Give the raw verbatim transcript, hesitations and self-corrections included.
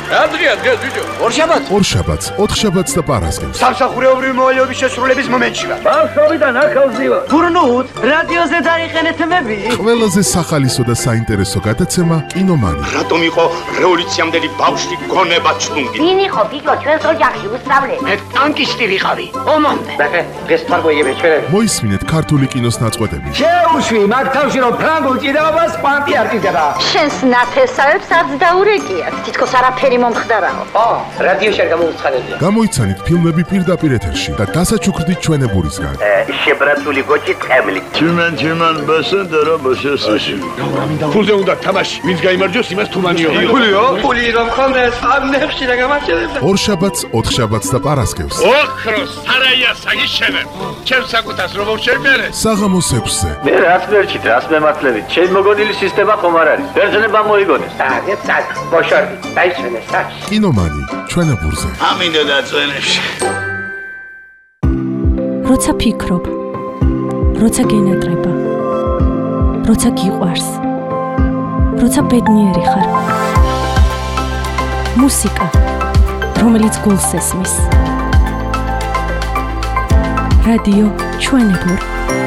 ამდღია დღეს ბიჭო. ორშაბათს? ორშაბათს, ოთხშაბათს და პარასკევს. სამსახურეობრივი მოვალეობის შესრულების მომენტში ვარ. ბავშვობიდან ახალზივა. გურნუთ, რადიოზე დაიყენეთ მები. ყველაზე სახალისო და საინტერესო გადაცემა კინომანი. რატომ იყო რევოლუციამდელი ბავშვი გონება ჩუნგი? ვინ იყო ბიჭო ჩვენს ოჯახში უსწავლე? მე ტანკისტი ვიყავი. ომამდე. ბახე, დღეს თარგოიები ჩვენები. მოისმინეთ ქართული კინოს ნაწყვეტები. შეუშვი მათ თავში რომ ფრანგულ ჭიდაობას პანტი არ ჭიდდება. შენს ნათესავებს არც დაურეკიათ. თითქოს არაფერი მომხდარაო. ო, რადიოში არ გამოუცხადებია. გამოიცანით ფილმები პირდაპირ ეთერში და დასაჩუქრდით ჩვენებურისგან. შებრაცული გოჭი ტყემლი. Чиман чиман басендера басესაში. ფულზე უნდა თამაში. ვინც გაიმარჯვოს, იმას თუმანიო. ფულიო? ფული რომ ხონდეს, ამ ნებში რა გამარჯვებდა. ორშაბათს, ოთხშაბათს და პარასკევს. ოქროს სარაია საგიშენებ. ჩემს საკუთას რომ შევმერე. საღამოს ექვსზე. მე რას მერჩით, რას მემართლებით? ჩემ მოგონილი სისტემა ხომ არ არის. ბერძნებმა მოიგონეს. აგეთ სად, ბოშორდი, დაიშვენე სად. კინომანი, ჩვენებურზე. ამინდა დაწვენებში. როცა ფიქრობ, როცა გენატრება, როცა გიყვარს, როცა ბედნიერი ხარ. მუსიკა, რომელიც გულს ესმის. რადიო ჩვენებური.